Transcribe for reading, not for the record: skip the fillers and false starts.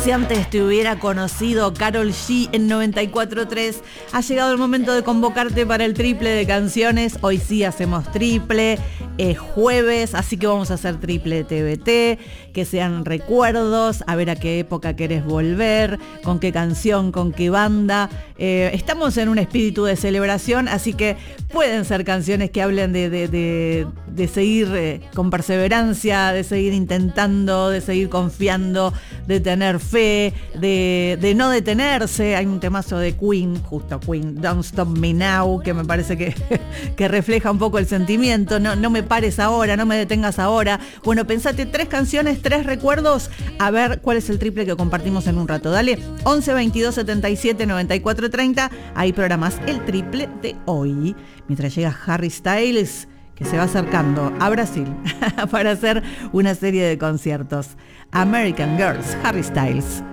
si antes te hubiera conocido, Karol G en 94.3. Ha llegado el momento de convocarte para el triple de canciones. Hoy sí hacemos triple, es jueves, así que vamos a hacer triple TBT, que sean recuerdos, a ver a qué época querés volver, con qué canción, con qué banda. Estamos en un espíritu de celebración, así que pueden ser canciones que hablen de seguir con perseverancia, de seguir intentando, de seguir confiando, de tener fe, de no detenerse. Hay un temazo de Queen, justo Queen, Don't Stop Me Now, que me parece que refleja un poco el sentimiento. No me pares ahora, no me detengas ahora. Bueno, pensate 3 canciones, 3 recuerdos, a ver cuál es el triple que compartimos en un rato. Dale, 11 22 77 94 30, ahí programás el triple de hoy. Mientras llega Harry Styles, que se va acercando a Brasil para hacer una serie de conciertos. American Girls, Harry Styles.